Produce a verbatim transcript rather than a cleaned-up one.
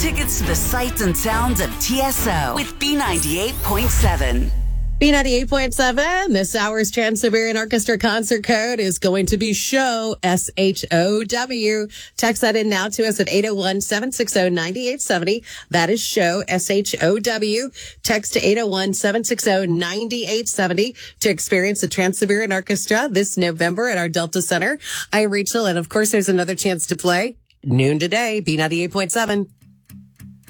tickets to the sights and sounds of T S O with B ninety-eight point seven. B ninety-eight point seven, this hour's Trans-Siberian Orchestra concert code is going to be SHOW, S H O W. Text that in now to us at eight oh one, seven six oh, nine eight seven oh. That is SHOW, S H O W. Text to eight oh one, seven six oh, nine eight seven oh to experience the Trans-Siberian Orchestra this November at our Delta Center. I'm Rachel, and of course, there's another chance to play noon today, B ninety-eight point seven.